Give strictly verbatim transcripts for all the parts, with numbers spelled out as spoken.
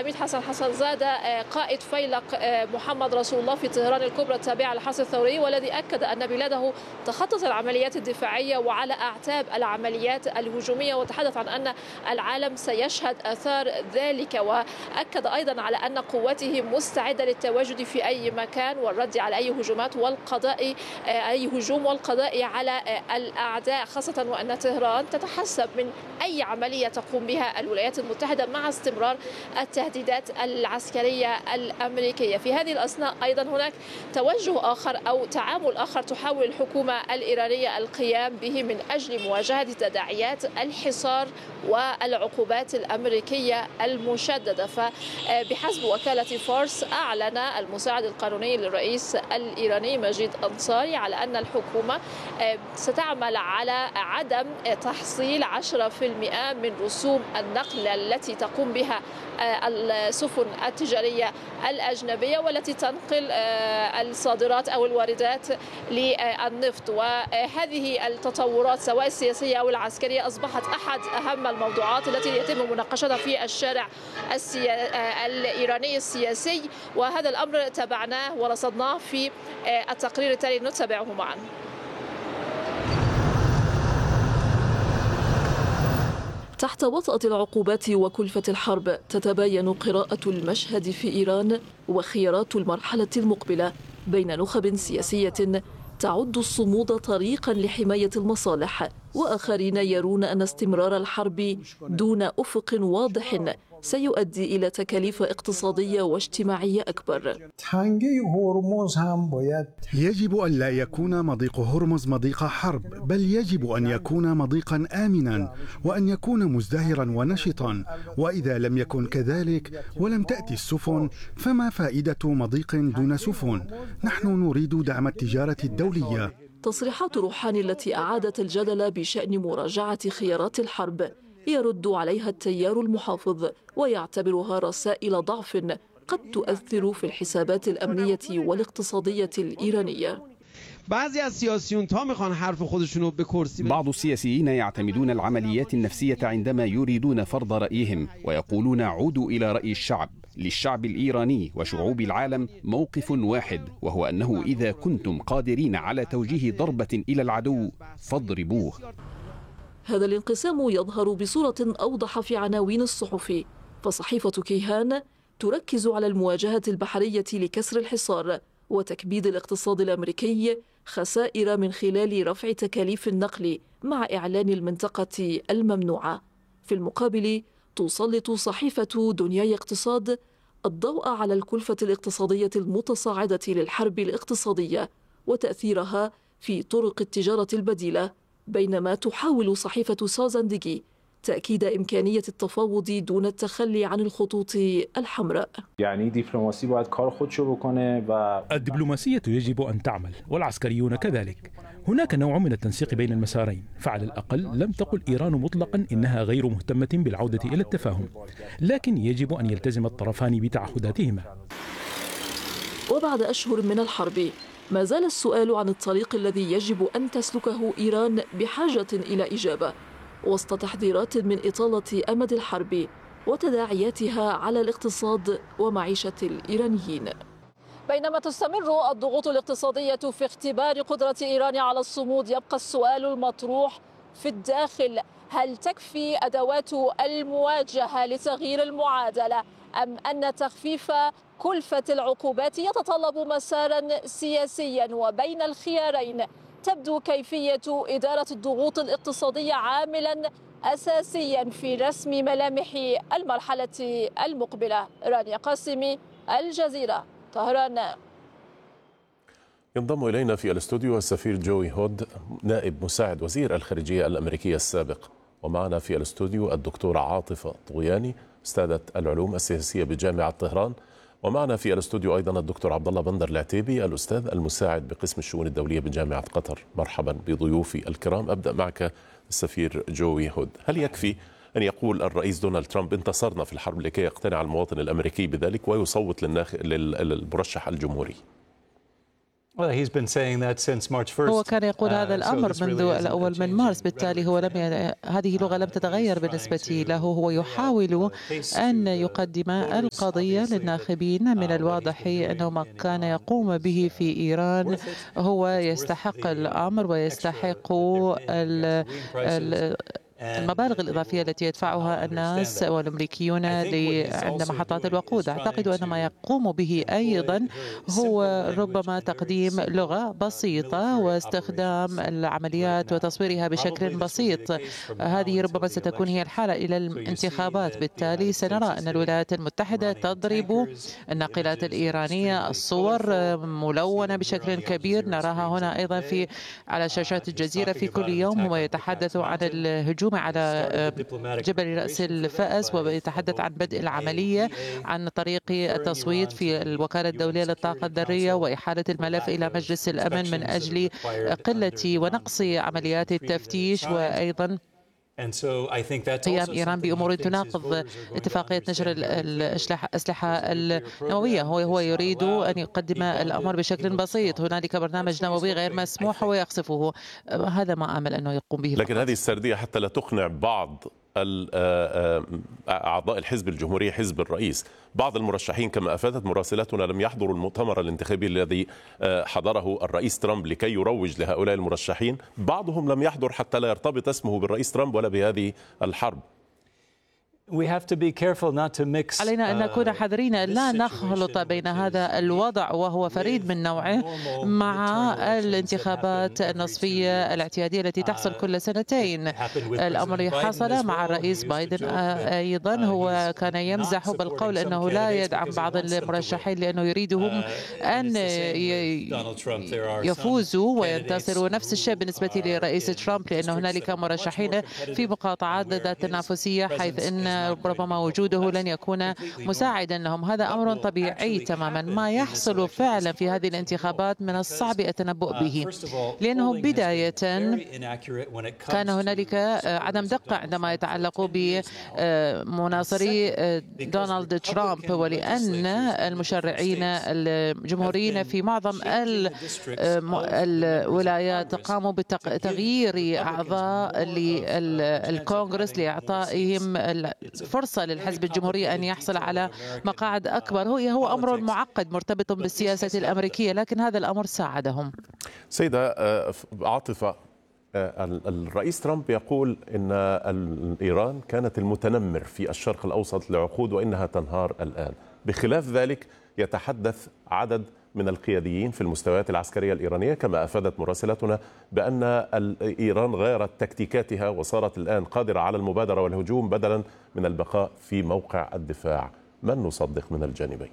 العميد حسن حسن زادة قائد فيلق محمد رسول الله في طهران الكبرى التابعة للحرس الثوري، والذي أكد أن بلاده تخطط العمليات الدفاعية وعلى أعتاب العمليات الهجومية، وتحدث عن أن العالم سيشهد آثار ذلك، وأكد أيضا على أن قواته مستعدة للتواجد في أي مكان والرد على أي هجومات والقضاء أي هجوم والقضاء على الأعداء، خاصة وأن طهران تتحسب من أي عملية تقوم بها الولايات المتحدة مع استمرار التهديدات العسكرية الأمريكية. في هذه الأثناء أيضا هناك توجه آخر أو تعامل آخر تحاول الحكومة الإيرانية القيام به من أجل مواجهة تداعيات الحصار والعقوبات الأمريكية المشددة. فبحسب وكالة فارس أعلن المساعد القانوني للرئيس الإيراني مجيد أنصاري على أن الحكومة ستعمل على عدم تحصيل عشرة بالمئة من رسوم النقل التي تقوم بها السفن التجارية الأجنبية والتي تنقل الصادرات أو الواردات للنفط. وهذه التطورات سواء السياسية أو العسكرية أصبحت أحد أهم الموضوعات التي يتم مناقشتها في الشارع الإيراني السياسي، وهذا الأمر تابعناه ورصدناه في التقرير التالي نتابعه معا. تحت وطأة العقوبات وكلفة الحرب تتباين قراءة المشهد في إيران وخيارات المرحلة المقبلة بين نخب سياسية تعد الصمود طريقا لحماية المصالح، وآخرين يرون أن استمرار الحرب دون أفق واضح سيؤدي إلى تكاليف اقتصادية واجتماعية أكبر. يجب أن لا يكون مضيق هرمز مضيق حرب، بل يجب أن يكون مضيقا آمنا وأن يكون مزدهرا ونشطا، وإذا لم يكن كذلك ولم تأتي السفن فما فائدة مضيق دون سفن؟ نحن نريد دعم التجارة الدولية. تصريحات روحاني التي أعادت الجدل بشأن مراجعة خيارات الحرب يرد عليها التيار المحافظ ويعتبرها رسائل ضعف قد تؤثر في الحسابات الأمنية والاقتصادية الإيرانية. بعض السياسيين يعتمدون العمليات النفسية عندما يريدون فرض رأيهم، ويقولون عودوا إلى رأي الشعب. للشعب الإيراني وشعوب العالم موقف واحد، وهو أنه إذا كنتم قادرين على توجيه ضربة إلى العدو فاضربوه. هذا الانقسام يظهر بصورة أوضح في عناوين الصحف، فصحيفة كيهان تركز على المواجهة البحرية لكسر الحصار وتكبيد الاقتصاد الأمريكي خسائر من خلال رفع تكاليف النقل مع إعلان المنطقة الممنوعة. في المقابل تسلط صحيفة دنياي اقتصاد الضوء على الكلفة الاقتصادية المتصاعدة للحرب الاقتصادية وتأثيرها في طرق التجارة البديلة، بينما تحاول صحيفة سازندجي تأكيد إمكانية التفاوض دون التخلي عن الخطوط الحمراء. يعني دبلوماسي باید کار خودشو بکنه و الدبلوماسية يجب أن تعمل والعسكريون كذلك. هناك نوع من التنسيق بين المسارين، فعلى الأقل لم تقل إيران مطلقا إنها غير مهتمة بالعودة إلى التفاهم، لكن يجب أن يلتزم الطرفان بتعهداتهما. وبعد أشهر من الحرب ما زال السؤال عن الطريق الذي يجب أن تسلكه إيران بحاجة إلى إجابة، وسط تحذيرات من إطالة أمد الحرب وتداعياتها على الاقتصاد ومعيشة الإيرانيين. بينما تستمر الضغوط الاقتصادية في اختبار قدرة إيران على الصمود، يبقى السؤال المطروح في الداخل: هل تكفي أدوات المواجهة لتغيير المعادلة، أم أن تخفيف كلفة العقوبات يتطلب مسارا سياسيا؟ وبين الخيارين تبدو كيفية إدارة الضغوط الاقتصادية عاملا أساسيا في رسم ملامح المرحلة المقبلة. رانيا قاسمي، الجزيرة، طهران. ينضم إلينا في الاستوديو السفير جوي هود، نائب مساعد وزير الخارجية الأمريكية السابق، ومعنا في الاستوديو الدكتورة عاطفة طغياني أستاذة العلوم السياسية بجامعة طهران، ومعنا في الاستوديو أيضا الدكتور عبد الله بندر العتيبي الأستاذ المساعد بقسم الشؤون الدولية بجامعة قطر. مرحبا بضيوفي الكرام. أبدأ معك السفير جوي هود. هل يكفي أن يقول الرئيس دونالد ترامب انتصرنا في الحرب لكي يقتنع المواطن الأمريكي بذلك ويصوت للناخ... للمرشح الجمهوري؟ هو كان يقول هذا الأمر منذ الأول من مارس، بالتالي هو لم ي... هذه لغة لم تتغير بالنسبة له. هو يحاول أن يقدم القضية للناخبين. من الواضح أنه ما كان يقوم به في إيران هو يستحق الأمر ويستحق ال... ال... المبالغ الإضافية التي يدفعها الناس والأمريكيون عند محطات الوقود. أعتقد أن ما يقوم به أيضا هو ربما تقديم لغة بسيطة واستخدام العمليات وتصويرها بشكل بسيط. هذه ربما ستكون هي الحالة إلى الانتخابات. بالتالي سنرى أن الولايات المتحدة تضرب الناقلات الإيرانية، الصور ملونة بشكل كبير نراها هنا أيضا في على شاشات الجزيرة في كل يوم. هو يتحدث عن الهجوم على جبل رأس الفأس ويتحدث عن بدء العملية عن طريق التصويت في الوكالة الدولية للطاقة الذرية وإحالة الملف إلى مجلس الأمن من أجل قلة ونقص عمليات التفتيش، وأيضا قيام إيران بأمور تناقض اتفاقية نشر الأسلحة النووية. هو هو يريد أن يقدم الأمر بشكل بسيط. هنالك برنامج نووي غير مسموح ويقصفه. هذا ما آمل أنه يقوم به. لكن هذه السردية حتى لا تقنع بعض أعضاء الحزب الجمهوري حزب الرئيس. بعض المرشحين كما أفادت مراسلاتنا لم يحضروا المؤتمر الانتخابي الذي حضره الرئيس ترامب لكي يروج لهؤلاء المرشحين. بعضهم لم يحضر حتى لا يرتبط اسمه بالرئيس ترامب ولا بهذه الحرب. علينا أن نكون حذرين لا نخلط بين هذا الوضع وهو فريد من نوعه مع الانتخابات النصفية الاعتيادية التي تحصل كل سنتين. الأمر حصل مع الرئيس بايدن أيضا. هو كان يمزح بالقول أنه لا يدعم بعض المرشحين لأنه يريدهم أن يفوزوا وينتصروا. نفس الشيء بالنسبة لرئيس ترامب، لأن هنالك مرشحين في مقاطعات ذات تنافسية حيث أن ربما وجوده لن يكون مساعدا لهم. هذا أمر طبيعي تماما. ما يحصل فعلا في هذه الانتخابات من الصعب التنبؤ به، لأنه بداية كان هنالك عدم دقة عندما يتعلق بمناصري دونالد ترامب، ولأن المشرعين الجمهوريين في معظم الولايات قاموا بتغيير أعضاء للكونغرس لإعطائهم فرصة للحزب الجمهوري أن يحصل على مقاعد أكبر. هو هو أمر معقد مرتبط بالسياسة الأمريكية، لكن هذا الأمر ساعدهم. سيدة عاطفة، الرئيس ترامب يقول إن إيران كانت المتنمر في الشرق الأوسط لعقود وإنها تنهار الآن. بخلاف ذلك يتحدث عدد من القياديين في المستويات العسكرية الإيرانية كما أفادت مراسلتنا بأن إيران غيرت تكتيكاتها وصارت الآن قادرة على المبادرة والهجوم بدلا من البقاء في موقع الدفاع. من نصدق من الجانبين؟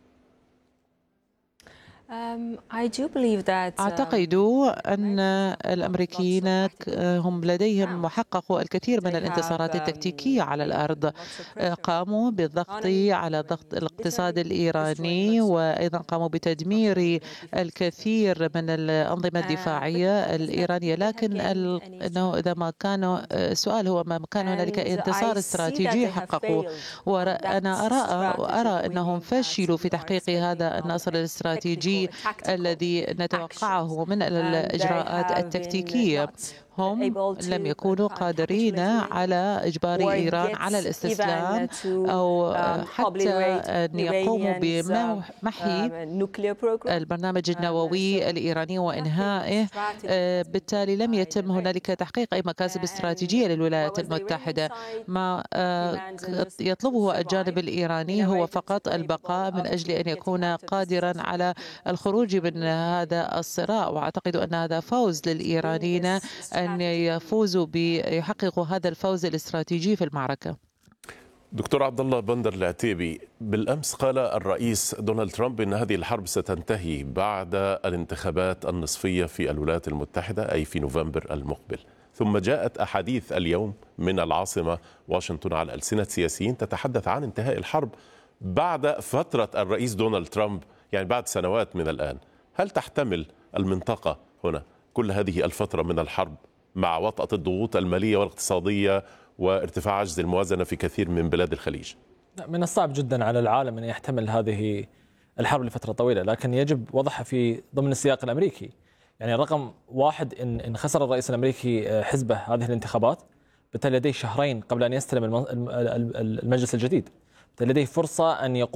أعتقد أن الأمريكيين هم لديهم محققوا الكثير من الانتصارات التكتيكية على الأرض. قاموا بالضغط على ضغط الاقتصاد الإيراني، وأيضا قاموا بتدمير الكثير من الأنظمة الدفاعية الإيرانية. لكن أنه إذا ما كان السؤال هو ما كان هنالك انتصار استراتيجي حققوا، وأنا أرى أرى أنهم فشلوا في تحقيق هذا النصر الاستراتيجي الذي نتوقعه من الإجراءات التكتيكية. هم لم يكونوا قادرين على إجبار إيران على الاستسلام أو حتى أن يقوموا بمحي البرنامج النووي الإيراني وإنهائه. بالتالي لم يتم هنالك تحقيق أي مكاسب استراتيجية للولايات المتحدة. ما يطلبه الجانب الإيراني هو فقط البقاء من أجل أن يكون قادرا على الخروج من هذا الصراع. وأعتقد أن هذا فوز للإيرانيين أن يفوزوا بيحققوا هذا الفوز الاستراتيجي في المعركة. دكتور عبد الله بندر العتيبي، بالأمس قال الرئيس دونالد ترامب إن هذه الحرب ستنتهي بعد الانتخابات النصفية في الولايات المتحدة أي في نوفمبر المقبل، ثم جاءت أحاديث اليوم من العاصمة واشنطن على ألسنة سياسيين تتحدث عن انتهاء الحرب بعد فترة الرئيس دونالد ترامب، يعني بعد سنوات من الآن. هل تحتمل المنطقة هنا كل هذه الفترة من الحرب مع وطأة الضغوط المالية والاقتصادية وارتفاع عجز الموازنة في كثير من بلاد الخليج؟ من الصعب جدا على العالم أن يحتمل هذه الحرب لفترة طويلة، لكن يجب وضعها في ضمن السياق الأمريكي. يعني رقم واحد، إن إن خسر الرئيس الأمريكي حزبه هذه الانتخابات، بالتالي لديه شهرين قبل أن يستلم المجلس الجديد، بالتالي لديه فرصة أن يقوم